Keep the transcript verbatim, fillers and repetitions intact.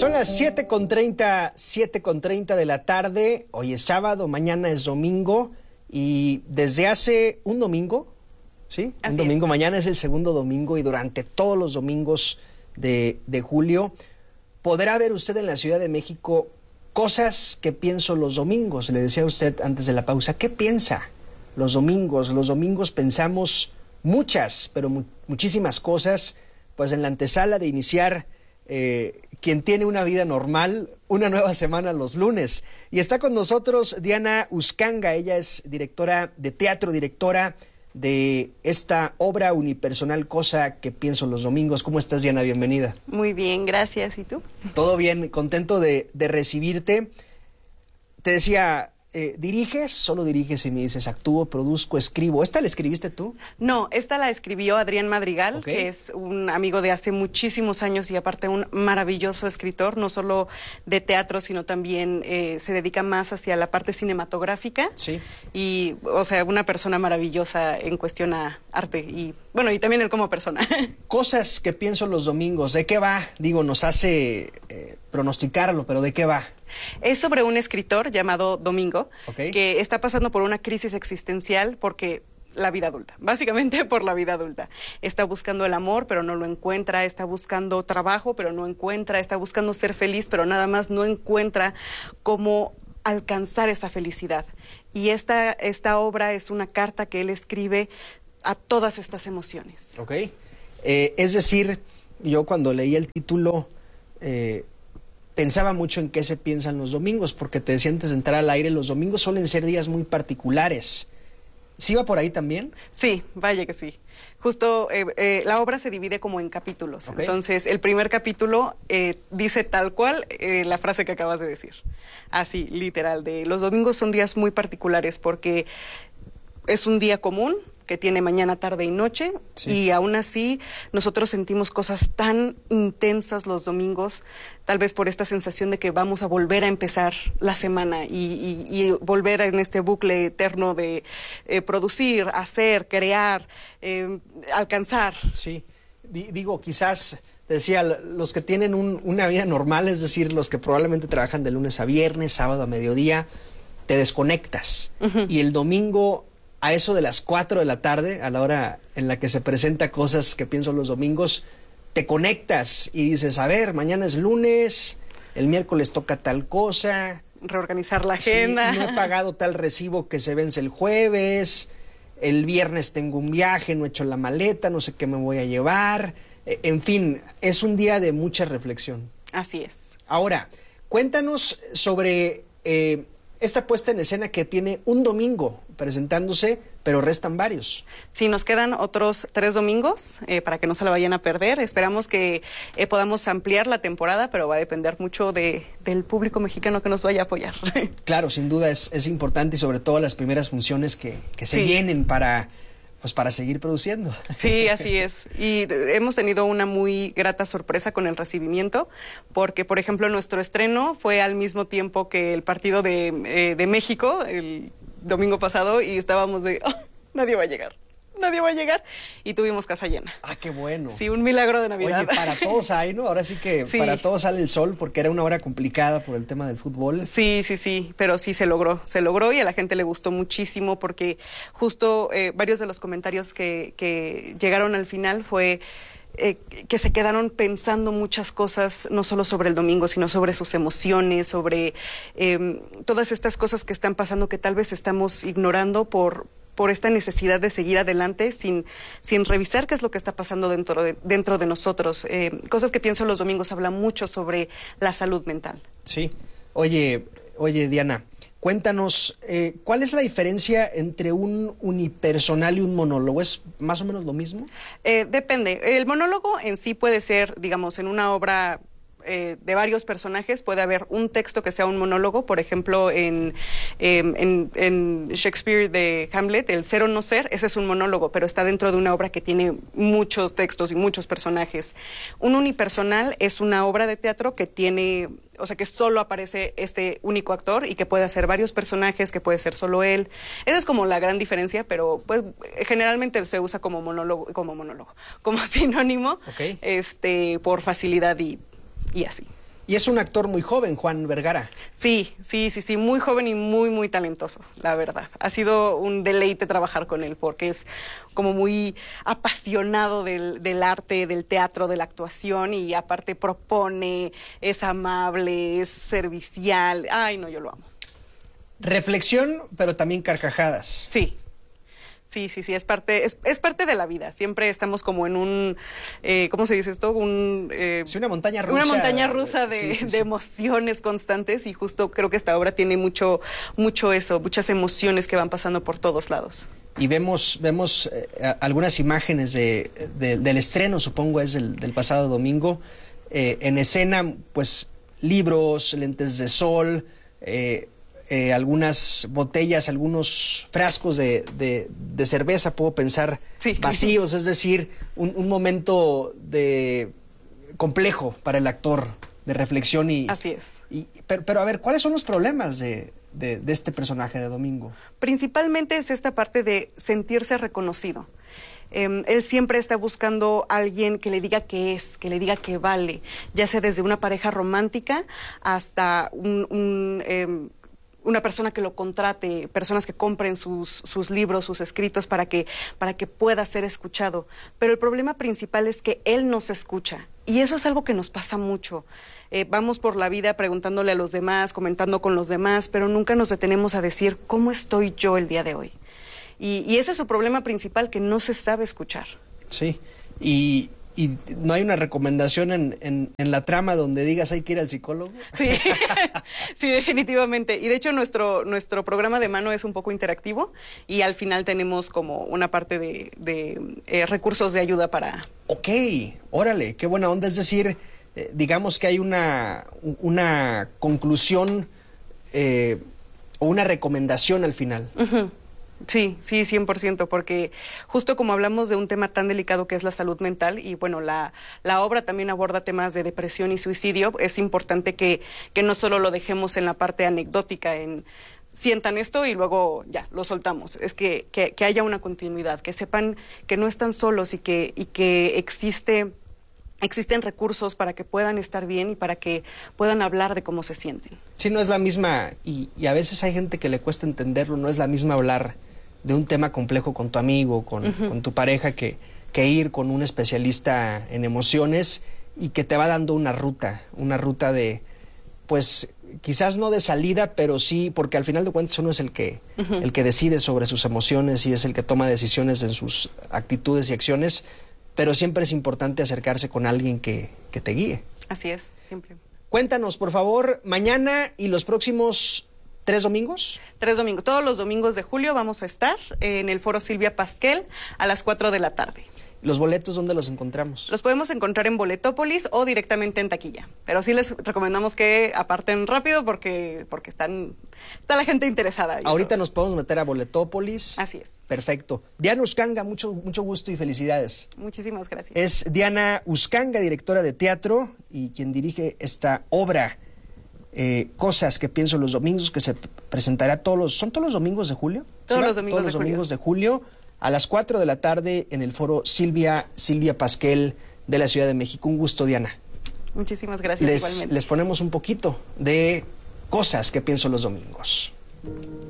Son las siete con treinta, siete con treinta de la tarde. Hoy es sábado, mañana es domingo. Y desde hace un domingo, ¿sí? Así un domingo, es. Mañana es el segundo domingo y durante todos los domingos de, de julio podrá ver usted en la Ciudad de México cosas que pienso los domingos. Le decía a usted antes de la pausa, ¿qué piensa los domingos? Los domingos pensamos muchas, pero mu muchísimas cosas, pues en la antesala de iniciar eh, quien tiene una vida normal, una nueva semana los lunes. Y está con nosotros Diana Uscanga. Ella es directora de teatro, directora de esta obra unipersonal, Cosa que pienso los domingos. ¿Cómo estás, Diana? Bienvenida. Muy bien, gracias. ¿Y tú? Todo bien, contento de, de recibirte. Te decía, eh, ¿diriges? Solo diriges y me dices, actúo, produzco, escribo. ¿Esta la escribiste tú? No, esta la escribió Adrián Madrigal, Ok. que es un amigo de hace muchísimos años y aparte un maravilloso escritor, no solo de teatro, sino también eh, se dedica más hacia la parte cinematográfica. Sí. Y, o sea, una persona maravillosa en cuestión a arte y, bueno, y también él como persona. Cosas que pienso los domingos. ¿De qué va? Digo, nos hace eh, pronosticarlo, pero ¿de qué va? Es sobre un escritor llamado Domingo, Ok. que está pasando por una crisis existencial porque la vida adulta, básicamente por la vida adulta. Está buscando el amor, pero no lo encuentra, está buscando trabajo, pero no encuentra, está buscando ser feliz, pero nada más no encuentra cómo alcanzar esa felicidad. Y esta, esta obra es una carta que él escribe a todas estas emociones. Ok. Eh, es decir, yo cuando leí el título eh, pensaba mucho en qué se piensan los domingos, porque te decía antes de entrar al aire, los domingos suelen ser días muy particulares. ¿Sí va por ahí también? Sí, vaya que sí. Justo eh, eh, la obra se divide como en capítulos. Okay. Entonces, el primer capítulo eh, dice tal cual eh, la frase que acabas de decir. Así, literal, de los domingos son días muy particulares porque es un día común que tiene mañana, tarde y noche, sí. Y aún así nosotros sentimos cosas tan intensas los domingos, tal vez por esta sensación de que vamos a volver a empezar la semana y, y, y volver en este bucle eterno de eh, producir, hacer, crear, eh, alcanzar. Sí, D digo, quizás, te decía, los que tienen un, una vida normal, es decir, los que probablemente trabajan de lunes a viernes, sábado a mediodía, te desconectas. Uh-huh. Y el domingo, a eso de las cuatro de la tarde, a la hora en la que se presenta Cosas que pienso los domingos, te conectas y dices, a ver, mañana es lunes, el miércoles toca tal cosa. Reorganizar la agenda. Sí, no he pagado tal recibo que se vence el jueves, el viernes tengo un viaje, no he hecho la maleta, no sé qué me voy a llevar. En fin, es un día de mucha reflexión. Así es. Ahora, cuéntanos sobre eh, esta puesta en escena que tiene un domingo presentándose, pero restan varios. Sí, nos quedan otros tres domingos eh, para que no se la vayan a perder. Esperamos que eh, podamos ampliar la temporada, pero va a depender mucho de, del público mexicano que nos vaya a apoyar. Claro, sin duda es, es importante y sobre todo las primeras funciones que, que se sí. vienen para, pues para seguir produciendo. Sí, así es. Y hemos tenido una muy grata sorpresa con el recibimiento, porque, por ejemplo, nuestro estreno fue al mismo tiempo que el partido de, eh, de México, el domingo pasado, y estábamos de, oh, nadie va a llegar, nadie va a llegar, y tuvimos casa llena. Ah, qué bueno. Sí, un milagro de Navidad. Oye, para todos hay, ¿no? Ahora sí que sí. Para todos sale el sol, porque era una hora complicada por el tema del fútbol. Sí, sí, sí, pero sí se logró, se logró y a la gente le gustó muchísimo, porque justo eh, varios de los comentarios que, que llegaron al final fue Eh, que se quedaron pensando muchas cosas, no solo sobre el domingo, sino sobre sus emociones, sobre eh, todas estas cosas que están pasando que tal vez estamos ignorando por, por esta necesidad de seguir adelante sin, sin revisar qué es lo que está pasando dentro de, dentro de nosotros. Eh, cosas que pienso los domingos habla mucho sobre la salud mental. Sí. Oye, oye, Diana, cuéntanos, eh, ¿cuál es la diferencia entre un unipersonal y un monólogo? ¿Es más o menos lo mismo? Eh, depende. El monólogo en sí puede ser, digamos, en una obra eh, de varios personajes, puede haber un texto que sea un monólogo. Por ejemplo, en, eh, en, en Shakespeare de Hamlet, el ser o no ser, ese es un monólogo, pero está dentro de una obra que tiene muchos textos y muchos personajes. Un unipersonal es una obra de teatro que tiene, o sea, que solo aparece este único actor y que puede hacer varios personajes, que puede ser solo él. Esa es como la gran diferencia, pero pues generalmente se usa como monólogo, como monólogo, como sinónimo, okay. este, por facilidad y, y así. Y es un actor muy joven, Juan Vergara. Sí, sí, sí, sí, muy joven y muy, muy talentoso, la verdad. Ha sido un deleite trabajar con él porque es como muy apasionado del, del arte, del teatro, de la actuación y aparte propone, es amable, es servicial. Ay, no, yo lo amo. Reflexión, pero también carcajadas. Sí. Sí, sí, sí, es parte, es, es parte de la vida. Siempre estamos como en un, eh, ¿cómo se dice esto? Un, eh, sí, una montaña rusa. Una montaña rusa de, sí, sí, sí. de emociones constantes y justo creo que esta obra tiene mucho, mucho eso, muchas emociones que van pasando por todos lados. Y vemos, vemos eh, algunas imágenes de, de, del estreno, supongo es del, del pasado domingo. Eh, en escena, pues, libros, lentes de sol, eh, Eh, algunas botellas, algunos frascos de, de, de cerveza, puedo pensar, sí. vacíos, es decir, un, un momento de complejo para el actor, de reflexión y... Así es. Y, pero, pero a ver, ¿cuáles son los problemas de, de, de este personaje de Domingo? Principalmente es esta parte de sentirse reconocido. Eh, él siempre está buscando a alguien que le diga que es, que le diga que vale, ya sea desde una pareja romántica hasta un... un eh, una persona que lo contrate, personas que compren sus, sus libros, sus escritos para que, para que pueda ser escuchado. Pero el problema principal es que él no se escucha. Y eso es algo que nos pasa mucho. Eh, vamos por la vida preguntándole a los demás, comentando con los demás, pero nunca nos detenemos a decir cómo estoy yo el día de hoy. Y, y ese es su problema principal, que no se sabe escuchar. Sí, y... ¿Y no hay una recomendación en, en, en la trama donde digas hay que ir al psicólogo? Sí, sí, definitivamente. Y de hecho nuestro, nuestro programa de mano es un poco interactivo y al final tenemos como una parte de, de eh, recursos de ayuda para... Ok, órale, qué buena onda. Es decir, eh, digamos que hay una, una conclusión eh, o una recomendación al final. Uh-huh. Sí, sí, cien por ciento, porque justo como hablamos de un tema tan delicado que es la salud mental, y bueno, la, la obra también aborda temas de depresión y suicidio, es importante que, que no solo lo dejemos en la parte anecdótica, en sientan esto y luego ya, lo soltamos. Es que, que, que haya una continuidad, que sepan que no están solos y que, y que existe... existen recursos para que puedan estar bien y para que puedan hablar de cómo se sienten. Sí, no es la misma, y, y a veces hay gente que le cuesta entenderlo, no es la misma hablar de un tema complejo con tu amigo, con, uh-huh. con tu pareja, que, que ir con un especialista en emociones y que te va dando una ruta, una ruta de, pues, quizás no de salida, pero sí, porque al final de cuentas uno es el que, uh-huh. el que decide sobre sus emociones y es el que toma decisiones en sus actitudes y acciones, pero siempre es importante acercarse con alguien que, que te guíe. Así es, siempre. Cuéntanos, por favor, mañana y los próximos tres domingos. Tres domingos. Todos los domingos de julio vamos a estar en el Foro Silvia Pasquel a las cuatro de la tarde. ¿Los boletos dónde los encontramos? Los podemos encontrar en Boletópolis o directamente en taquilla. Pero sí les recomendamos que aparten rápido porque, porque están, está la gente interesada. Ahorita nos podemos meter a Boletópolis. Así es. Perfecto. Diana Uscanga, mucho, mucho gusto y felicidades. Muchísimas gracias. Es Diana Uscanga, directora de teatro y quien dirige esta obra, eh, Cosas que pienso los domingos, que se presentará todos los... ¿Son todos los domingos de julio? Todos ¿Sí, los domingos todos los de domingos julio. de julio. A las cuatro de la tarde en el foro Silvia, Silvia Pasquel de la Ciudad de México. Un gusto, Diana. Muchísimas gracias, les, igualmente. Les ponemos un poquito de Cosas que pienso los domingos.